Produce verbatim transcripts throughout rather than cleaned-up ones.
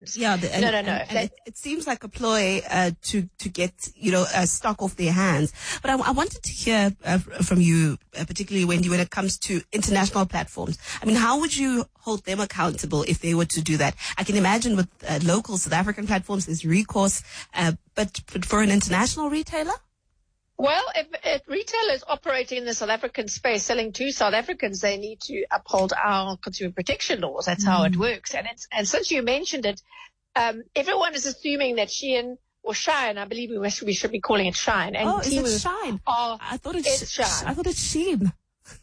Yeah, the, and, no, no, no. And, and it, it seems like a ploy uh, to to get you know uh, stock off their hands. But I, I wanted to hear uh, from you, uh, particularly Wendy, when it comes to international platforms. I mean, how would you hold them accountable if they were to do that? I can imagine with uh, local South African platforms, there's recourse, uh, but, but for an international retailer. Well, if, if retailers operating in the South African space selling to South Africans, they need to uphold our consumer protection laws. That's mm. how it works. And it's, and since you mentioned it, um, everyone is assuming that Shein or Shine, I believe we should, we should be calling it Shine. And oh, Temu is it Shine? Are, I thought it's, it's Shine. I thought it's Shein.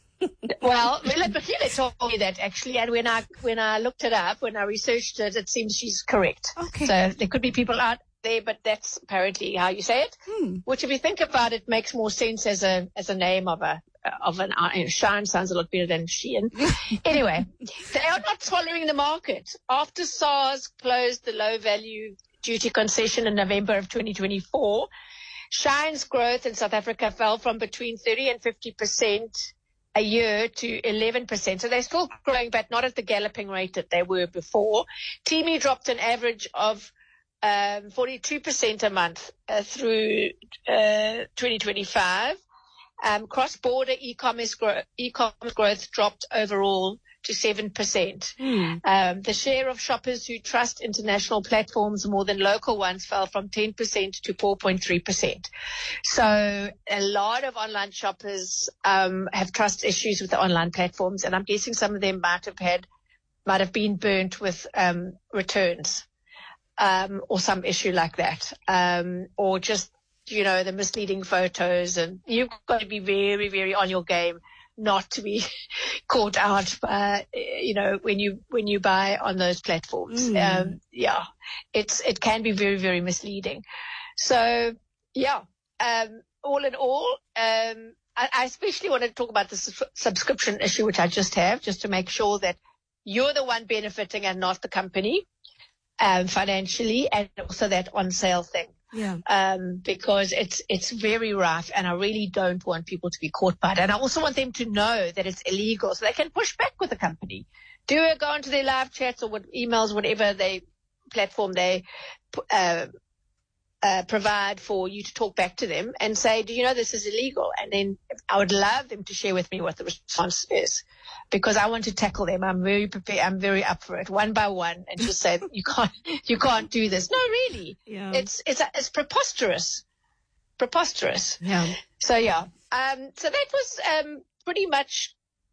Well, Mila told me that actually, and when I when I looked it up, when I researched it, it seems she's correct. Okay. So there could be people out there, but that's apparently how you say it. Hmm. Which, if you think about it, makes more sense as a as a name of a of an uh, Shine sounds a lot better than Shein. Anyway, they are not following the market. After SARS closed the low value duty concession in November of twenty twenty-four, Shine's growth in South Africa fell from between thirty and fifty percent a year to eleven percent. So they're still growing, but not at the galloping rate that they were before. Temu dropped an average of um, forty-two percent a month uh, through uh, twenty twenty-five. Um, cross-border e-commerce, gro- e-commerce growth dropped overall to seven percent. Mm. Um, the share of shoppers who trust international platforms more than local ones fell from ten percent to four point three percent. So a lot of online shoppers um, have trust issues with the online platforms, and I'm guessing some of them might have had, might have been burnt with um, returns um, or some issue like that, um, or just, you know, the misleading photos. And you've got to be very, very on your game not to be caught out by, you know, when you, when you buy on those platforms. Mm. Um, yeah, it's, it can be very, very misleading. So yeah, um, all in all, um, I, I especially want to talk about the su- subscription issue, which I just have, just to make sure that you're the one benefiting and not the company, um, financially, and also that on sale thing. Yeah. Um, because it's, it's very rough, and I really don't want people to be caught by it. And I also want them to know that it's illegal so they can push back with the company. Do it, go into their live chats or what, emails, whatever they platform they, uh, uh, provide for you to talk back to them and say, do you know this is illegal? And then I would love them to share with me what the response is, because I want to tackle them. I'm very prepared. I'm very up for it, one by one, and just say, you can't, you can't do this. No, really. Yeah. It's, it's, it's preposterous, preposterous. Yeah. So yeah. Um, so that was, um, pretty much,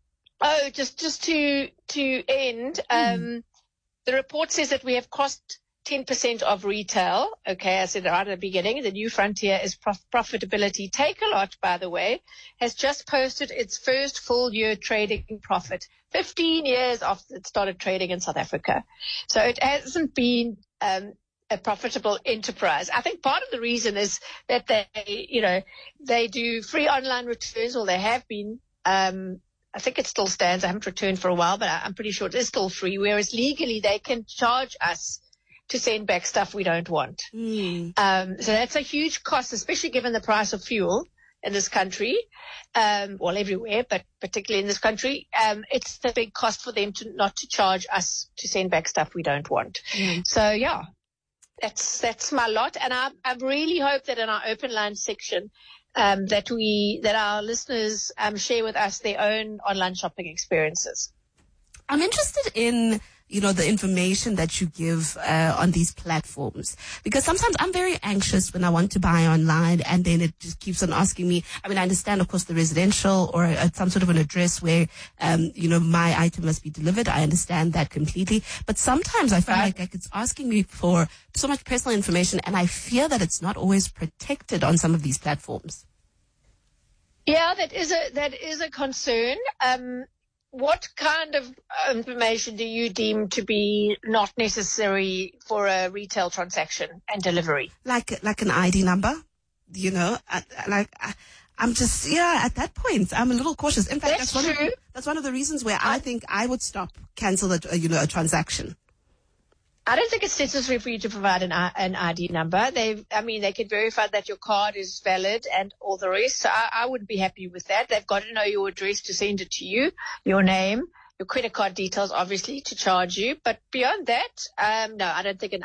oh, just, just to, to end, um, mm. the report says that we have crossed ten percent of retail. Okay, I said right at the beginning, the new frontier is prof- profitability. Takealot, by the way, has just posted its first full year trading profit, fifteen years after it started trading in South Africa. So it hasn't been um, a profitable enterprise. I think part of the reason is that they, you know, they do free online returns, or they have been. Um, I think it still stands. I haven't returned for a while, but I'm pretty sure it is still free, whereas legally they can charge us to send back stuff we don't want. Mm. Um, so that's a huge cost, especially given the price of fuel in this country, um, well, everywhere, but particularly in this country. Um, it's a big cost for them to not to charge us to send back stuff we don't want. Mm. So yeah, that's, that's my lot. And I, I really hope that in our open line section, um, that we, that our listeners, um, share with us their own online shopping experiences. I'm interested in, you know, the information that you give uh, on these platforms, because sometimes I'm very anxious when I want to buy online, and then it just keeps on asking me. I mean, I understand, of course, the residential or uh, some sort of an address where, um, you know, my item must be delivered. I understand that completely. But sometimes I feel Right. like, like it's asking me for so much personal information, and I fear that it's not always protected on some of these platforms. Yeah, that is a, that is a concern. Um, What kind of information do you deem to be not necessary for a retail transaction and delivery? Like, like an I D number, you know, I, I- like, I, I'm just, yeah, at that point, I'm a little cautious. In fact, That's that's, one true. of, that's one of the reasons where I think I would stop, cancel a, uh, you know, a transaction. I don't think it's necessary for you to provide an, I- an I D number. They, I mean, they can verify that your card is valid and all the rest. So I, I wouldn't be happy with that. They've got to know your address to send it to you, your name, your credit card details, obviously, to charge you. But beyond that, um, no, I don't think an